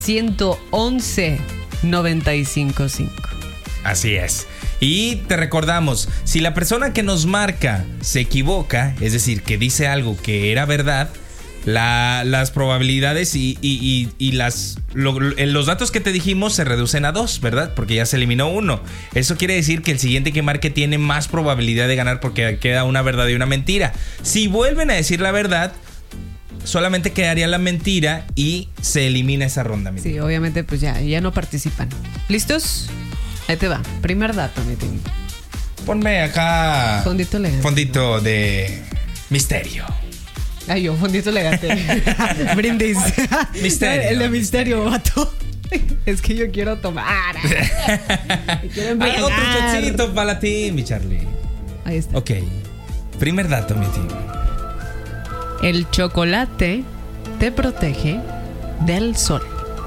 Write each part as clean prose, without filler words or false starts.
111 955. Así es. Y te recordamos, si la persona que nos marca se equivoca, es decir, que dice algo que era verdad, las probabilidades y los datos que te dijimos se reducen a 2, ¿verdad? Porque ya se eliminó 1. Eso quiere decir que el siguiente que marque tiene más probabilidad de ganar porque queda una verdad y una mentira. Si vuelven a decir la verdad, solamente quedaría la mentira y se elimina esa ronda. Sí, obviamente pues ya no participan. ¿Listos? Ahí te va. Primer dato, mi team. Ponme acá Fondito elegante. Fondito de misterio. Ay, yo, fondito elegante. Brindis. Misterio. El de misterio, vato. Es que yo quiero tomar. Hay otro chocito para ti, mi Charlie. Ahí está. Ok. Primer dato, mi team. El chocolate te protege del sol.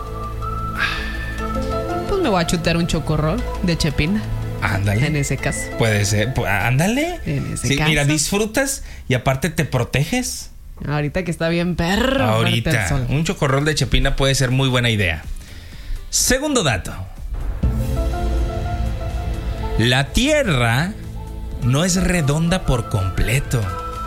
Pues me voy a chutar un chocorrol de chepina. Ándale. En ese caso. Puede ser. Ándale. En ese sí, caso. Mira, disfrutas y aparte te proteges. Ahorita que está bien perro. Ahorita. El sol. Un chocorrol de chepina puede ser muy buena idea. Segundo dato. La Tierra no es redonda por completo.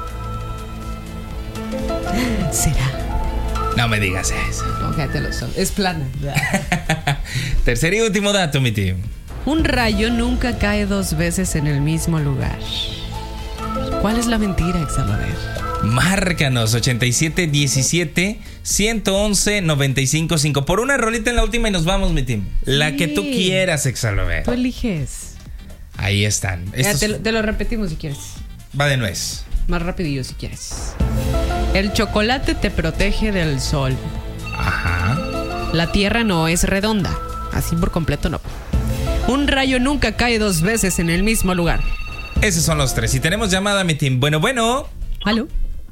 ¿Será? No me digas eso. No, quédatelo solo. Es plana. Tercer y último dato, mi team. Un rayo nunca cae 2 veces en el mismo lugar. ¿Cuál es la mentira, Exalover? Márcanos 8717 111 955. Por una rolita en la última y nos vamos, mi team. La que tú quieras, Exalover. Tú eliges. Ahí están. Te lo repetimos si quieres. Va de nuez. Más rapidillo si quieres. El chocolate te protege del sol. Ajá. La tierra no es redonda. Así por completo no. Un rayo nunca cae 2 veces en el mismo lugar. Esos son los 3. Y tenemos llamada, mi team. Bueno. ¿Aló?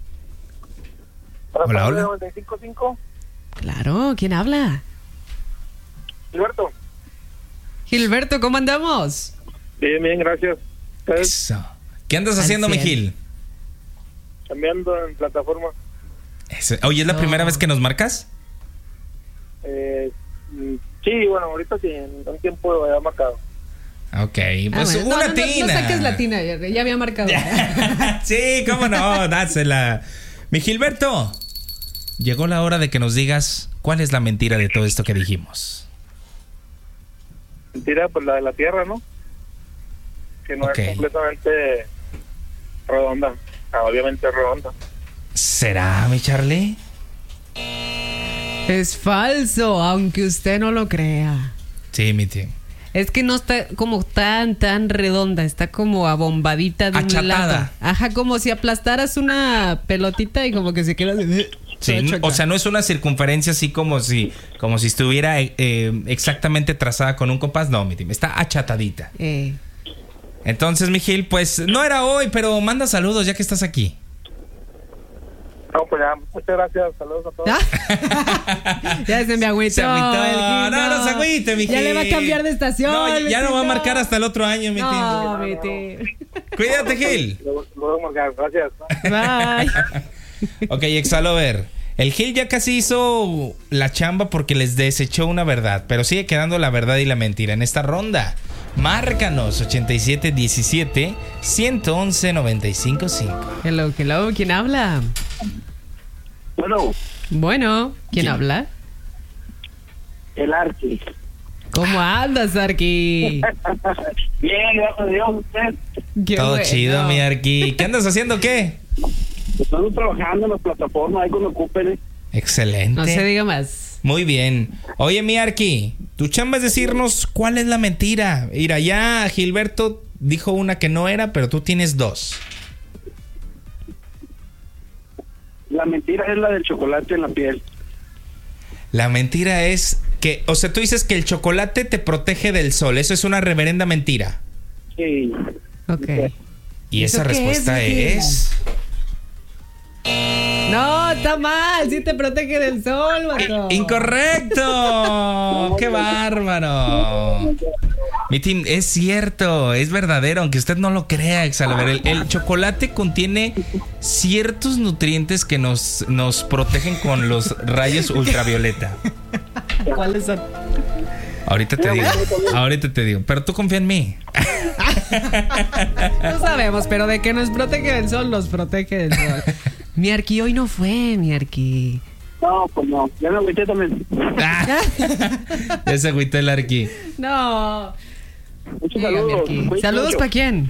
Hola. 955. Claro, ¿quién habla? Gilberto. Gilberto, ¿cómo andamos? Bien, gracias. Eso. ¿Qué andas haciendo, mi Gil? Cambiando en plataforma. Oye, ¿es la primera vez que nos marcas? Sí, bueno, ahorita sí, en un tiempo ya marcado. Ok, pues bueno. una tina. No saques la tina, ya había marcado. Sí, cómo no, dásela. Mi Gilberto, llegó la hora de que nos digas cuál es la mentira de todo esto que dijimos. Mentira, pues la de la Tierra, ¿no? Que no es completamente redonda. Obviamente redonda. ¿Será, mi Charlie? Es falso, aunque usted no lo crea. Sí, mi tío. Es que no está como tan redonda, está como abombadita de achatada. Un lado. Ajá, como si aplastaras una pelotita y como que se queda... Sí, o sea, no es una circunferencia así como si estuviera exactamente trazada con un compás. No, mi tío, está achatadita. Entonces, mi Gil, pues no era hoy, pero manda saludos ya que estás aquí. No, pues ya, muchas gracias, saludos a todos. Ya se me agüitó. Se agüitó. No se agüite, mi Gil. Ya le va a cambiar de estación. No, ya no va a marcar hasta el otro año, mi tío. No, mi tío. Cuídate, Gil. Lo voy a marcar, gracias. Bye. Ok, Exalover. El Gil ya casi hizo la chamba porque les desechó una verdad, pero sigue quedando la verdad y la mentira en esta ronda. Márcanos 8717 111 955. Hello, ¿quién habla? Bueno, ¿quién habla? El Arqui. ¿Cómo andas, Arqui? Bien, gracias a Dios, usted. Qué Todo bueno. chido, mi Arqui. ¿Qué andas haciendo, qué? Estamos trabajando en las plataformas, ahí cuando ocupen. Excelente. No se diga más. Muy bien. Oye, mi Arqui, tu chamba es decirnos cuál es la mentira. Mira, ya Gilberto dijo una que no era, pero tú tienes 2. La mentira es la del chocolate en la piel. La mentira es que, o sea, tú dices que el chocolate te protege del sol. Eso es una reverenda mentira. Sí. Ok. Y esa ¿Eso qué respuesta es? es... No, está mal. Sí te protege del sol, vato. ¡Incorrecto! ¡Qué bárbaro! Mi team, es cierto, es verdadero, aunque usted no lo crea, Exalover. El chocolate contiene ciertos nutrientes que nos protegen con los rayos ultravioleta. ¿Cuáles son? Ahorita te digo. Pero tú confía en mí. No sabemos, pero de que nos protege el sol, nos protege el sol. Mi Arqui hoy no fue, mi Arqui. No, pues no. Ya me agüité también. Ya se agüitó el Arqui. No. Muchos Diga, mi saludos. Arqui. ¿Saludos para quién?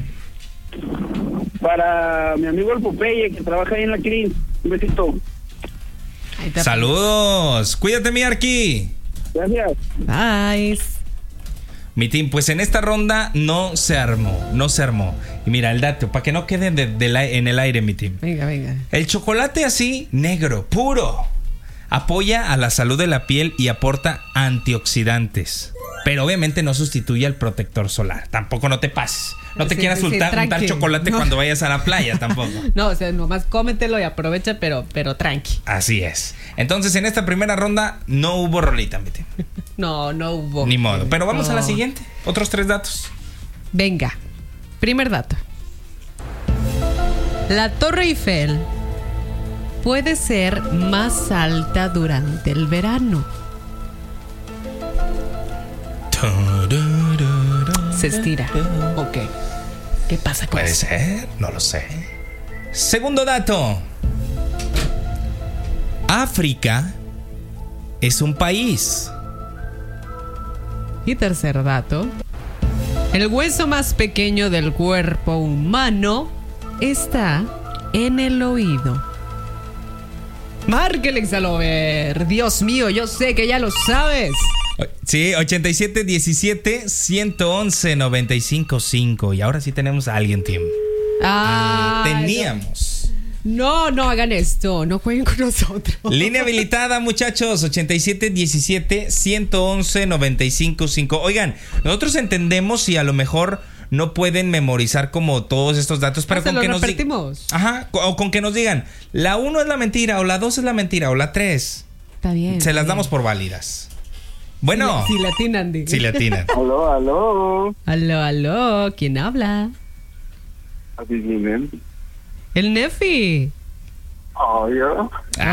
Para mi amigo el Popeye, que trabaja ahí en la Cris. Un besito. Ahí te Saludos. Cuídate, mi Arqui. Gracias. Bye. Mi team, pues en esta ronda no se armó. Y mira, el dato, para que no quede en el aire, mi team. Venga. El chocolate así, negro, puro, apoya a la salud de la piel y aporta antioxidantes. Pero obviamente no sustituye al protector solar. Tampoco no te pases. No te quieras untar chocolate cuando vayas a la playa tampoco. No, o sea, nomás cómetelo y aprovecha, pero tranqui. Así es. Entonces, en esta primera ronda no hubo rolita, mi team. No hubo. Ni modo. Pero vamos a la siguiente. Otros 3 datos. Venga. Primer dato. La Torre Eiffel puede ser más alta durante el verano. Se estira. Ok. ¿Qué pasa con Puede eso? ser, no lo sé. Segundo dato. África es un país. Y tercer dato. El hueso más pequeño del cuerpo humano está en el oído. Márquele, Xalover. Dios mío, yo sé que ya lo sabes. Sí, 87-17-111-95-5. Y ahora sí tenemos a alguien, Tim. Teníamos. No hagan esto. No jueguen con nosotros. Línea habilitada, muchachos. 87-17-111-95-5. Oigan, nosotros entendemos si a lo mejor no pueden memorizar como todos estos datos, pero con que nos digan. Ajá, o con que nos digan, la 1 es la mentira, o la 2 es la mentira, o la 3. Está bien. Se las damos por válidas. Bueno. Si le atinan, digo. Si le atinan. Aló. Aló. ¿Quién habla? Adivinen. El Nefi. Yo.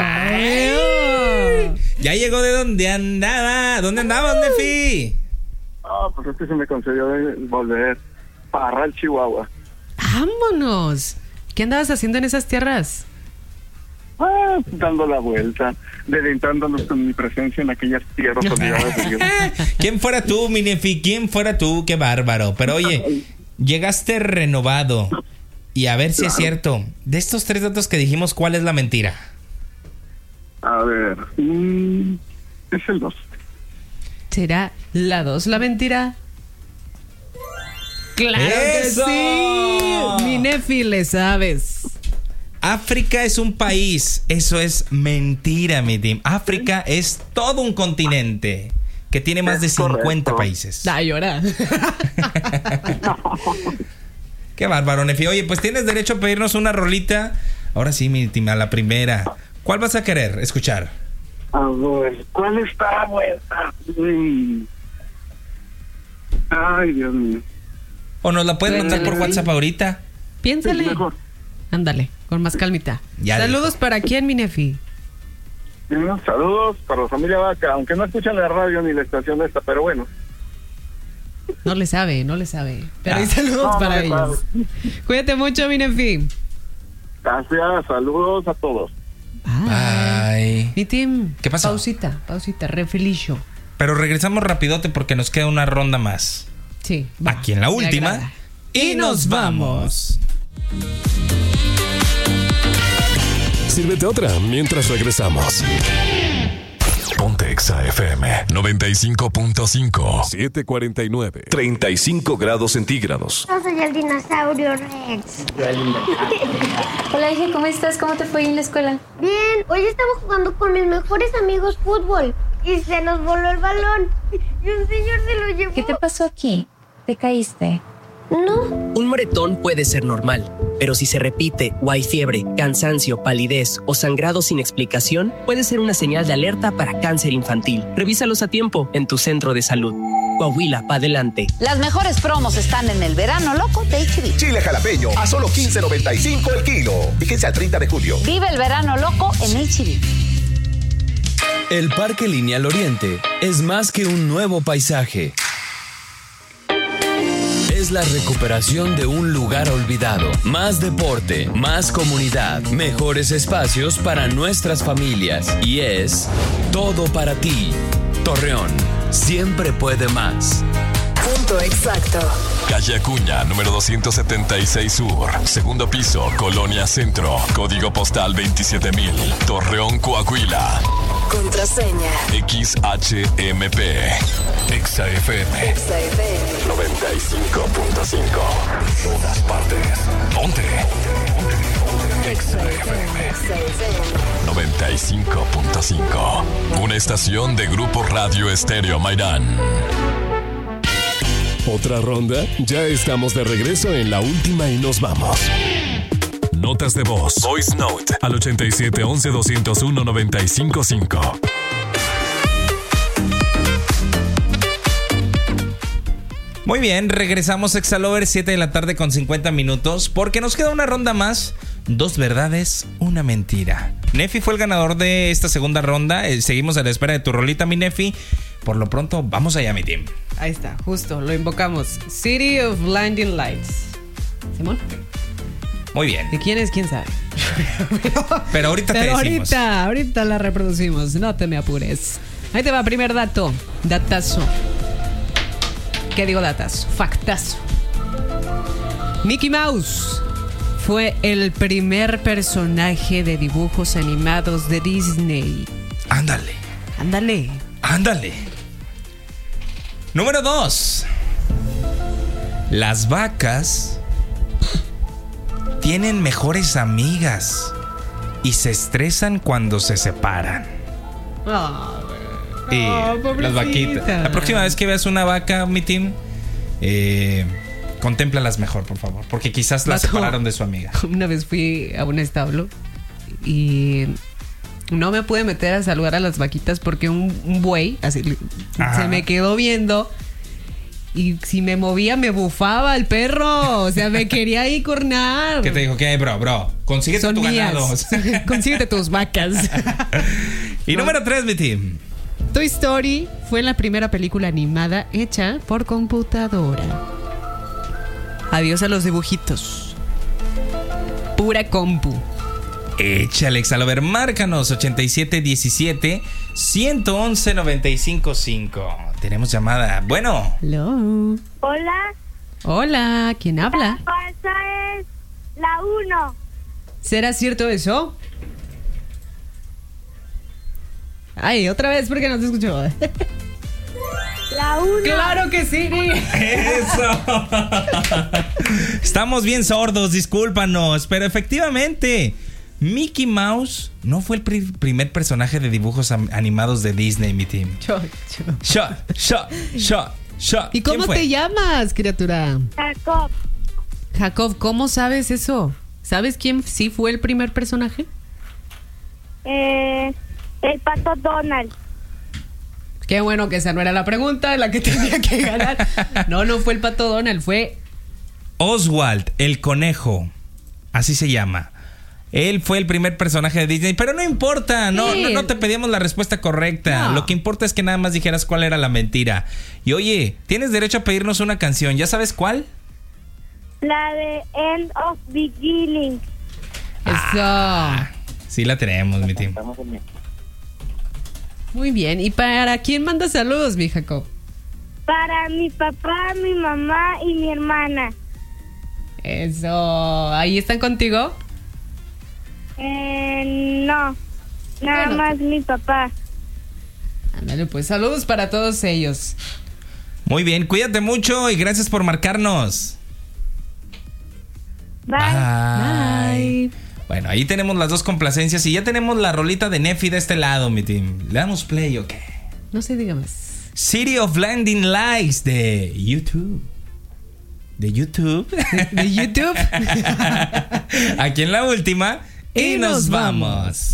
Ay. Ya llegó de donde andaba. ¿Dónde andabas, Nefi? Pues es que se me concedió volver para Parral, Chihuahua. ¡Vámonos! ¿Qué andabas haciendo en esas tierras? Dando la vuelta, deleitándonos con mi presencia en aquellas tierras olvidadas de Dios. ¿Quién fuera tú, mi Nefi? ¿Quién fuera tú? Qué bárbaro. Pero oye, llegaste renovado. Y a ver si es cierto. De estos 3 datos que dijimos, ¿cuál es la mentira? A ver, es el 2. ¿Será la 2 la mentira? ¡Claro ¡Eso! que sí! Mi Nefi, le sabes. África es un país. Eso es mentira, mi team. África es todo un continente que tiene más de 50 países. Da, llora. Qué bárbaro, Nefi. Oye, pues tienes derecho a pedirnos una rolita. Ahora sí, mi team, a la primera. ¿Cuál vas a querer escuchar? A ver, ¿cuál está buena? Ay, Dios mío. O nos la puedes mandar por WhatsApp ahorita. Piénsale. Sí, mejor. Ándale, con más calmita. Ya Saludos dijo. para quién, mi Nefi. Saludos para la familia Vaca, aunque no escuchan la radio ni la estación esta, pero bueno. No le sabe. Pero hay saludos para ellos. Cuídate mucho, mi Nefi. Gracias, saludos a todos. Bye. Mi team. ¿Qué pasó? Pausita, refelicio. Pero regresamos rapidote porque nos queda una ronda más. Sí. Aquí en la me última. agrada. Y nos vamos. Sírvete otra mientras regresamos. Ponte Exa FM 95.5 749 35 grados centígrados. Yo soy el dinosaurio Rex. Hola, hija, ¿cómo estás? ¿Cómo te fue en la escuela? Bien, hoy estamos jugando con mis mejores amigos fútbol y se nos voló el balón y un señor se lo llevó. ¿Qué te pasó aquí? ¿Te caíste? No. Un moretón puede ser normal, pero si se repite o hay fiebre, cansancio, palidez o sangrado sin explicación, puede ser una señal de alerta para cáncer infantil. Revísalos a tiempo en tu centro de salud. Coahuila, pa' adelante. Las mejores promos están en el verano loco de HB. Chile jalapeño a solo $15.95 el kilo. Fíjense al 30 de julio. Vive el verano loco en HB. El Parque Lineal Oriente es más que un nuevo paisaje. Es la recuperación de un lugar olvidado. Más deporte, más comunidad, mejores espacios para nuestras familias. Y es todo para ti. Torreón, siempre puede más. Punto exacto. Calle Acuña, número 276 Sur. Segundo piso, Colonia Centro. Código postal 27000. Torreón, Coahuila. Contraseña. XHMP. XAFM. XAFM. 95.5. Todas partes. Ponte. XAFM. 95.5. Una estación de Grupo Radio Estéreo Mairán. ¿Otra ronda? Ya estamos de regreso en la última y nos vamos. Notas de voz. Voice Note. Al 87-11-201-95.5. Muy bien, regresamos Exalover, 7 de la tarde con 50 minutos, porque nos queda una ronda más. 2 verdades, una mentira. Nefi fue el ganador de esta segunda ronda. Seguimos a la espera de tu rolita, mi Nefi. Por lo pronto, vamos allá, mi team. Ahí está, justo, lo invocamos. City of Blinding Lights. ¿Simón? Muy bien. ¿De quién es? ¿Quién sabe? Pero ahorita te decimos. Ahorita la reproducimos, no te me apures. Ahí te va, primer dato. Datazo. ¿Qué digo datazo? Factazo. Mickey Mouse fue el primer personaje de dibujos animados de Disney. Ándale. Número 2. Las vacas tienen mejores amigas y se estresan cuando se separan. Las vaquitas. La próxima vez que veas una vaca, mi team, contémplalas mejor, por favor, porque quizás las separaron de su amiga. Una vez fui a un establo y no me pude meter a saludar a las vaquitas porque un buey así se me quedó viendo y si me movía me bufaba el perro, o sea, me quería ir cornar. ¿Qué te dijo? ¿Qué, bro? Consíguete Son tu mías. ganado. Consíguete tus vacas. Y número 3, mi team. Toy Story fue la primera película animada hecha por computadora. Adiós a los dibujitos. Pura compu. Échale, Exalover, márcanos 8717-111-955. Tenemos llamada. Bueno. Hello. Hola. Hola, ¿quién habla? La falsa es la 1. ¿Será cierto eso? Ay, otra vez porque no te escucho. La 1. ¡Claro que sí! ¡Eso! Estamos bien sordos, discúlpanos. Pero efectivamente, Mickey Mouse no fue el primer personaje de dibujos animados de Disney, mi team. ¿Y cómo te llamas, criatura? Jacob. Jacob, ¿cómo sabes eso? ¿Sabes quién sí fue el primer personaje? El pato Donald. Qué bueno que esa no era la pregunta, la que tenía que ganar. No fue el pato Donald, fue Oswald, el conejo. Así se llama. Él fue el primer personaje de Disney, pero no importa, no te pedíamos la respuesta correcta. No. Lo que importa es que nada más dijeras cuál era la mentira. Y oye, tienes derecho a pedirnos una canción, ¿ya sabes cuál? La de End of Beginning. Eso. Sí la tenemos, mi team. Muy bien, ¿y para quién manda saludos, mi Jacob? Para mi papá, mi mamá y mi hermana. Eso, ¿ahí están contigo? No, nada más mi papá. Ándale, pues saludos para todos ellos. Muy bien, cuídate mucho y gracias por marcarnos. Bye. Bueno, ahí tenemos las dos complacencias y ya tenemos la rolita de Nefi de este lado, mi team. ¿Le damos play o qué? No se diga más. City of Blinding Lights de YouTube. ¿De YouTube? ¿De YouTube? Aquí en la última y nos vamos.